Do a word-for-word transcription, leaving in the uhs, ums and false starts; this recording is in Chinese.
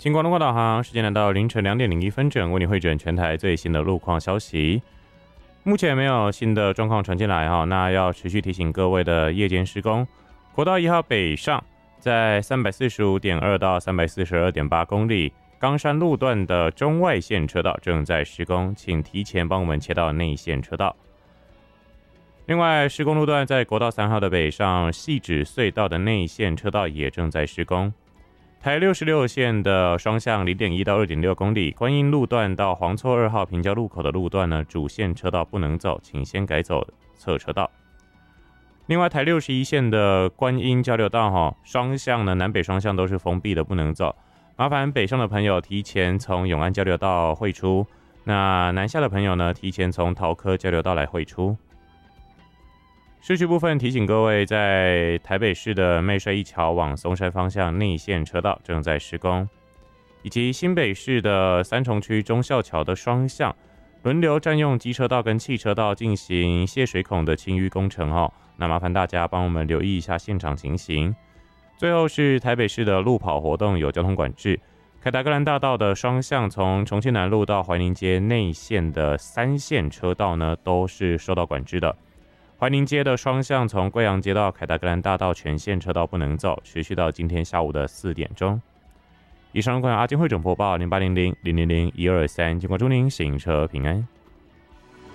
新光路况导航，时间来到凌晨两点零一分整，为你汇整全台最新的路况消息。目前没有新的状况传进来哈，那要持续提醒各位的夜间施工。国道一号北上，在 三百四十五点二 到 三百四十二点八 公里，冈山路段的中外线车道正在施工，请提前帮我们切到内线车道。另外，施工路段在国道三号的北上，汐止隧道的内线车道也正在施工。台六十六线的双向 零点一 到 二点六 公里，观音路段到黄厝二号平交路口的路段呢，主线车道不能走，请先改走侧车道。另外，台六十一线的观音交流道哈，双向呢南北双向都是封闭的，不能走。麻烦北上的朋友提前从永安交流道汇出，那南下的朋友呢，提前从桃科交流道来汇出。市区部分提醒各位，在台北市的妹帅一桥往松山方向内线车道正在施工，以及新北市的三重区忠孝桥的双向轮流占用机车道跟汽车道进行泄水孔的清淤工程哦。那麻烦大家帮我们留意一下现场情形。最后是台北市的路跑活动有交通管制，凯达格兰大道的双向从重庆南路到怀宁街内线的三线车道呢，都是受到管制的。怀宁街的双向从贵阳街到凯达格兰大道全线车道不能走，持续到今天下午的四点钟。以上关于阿金汇总播报零八零零零零零一二三，经过祝您行车平安。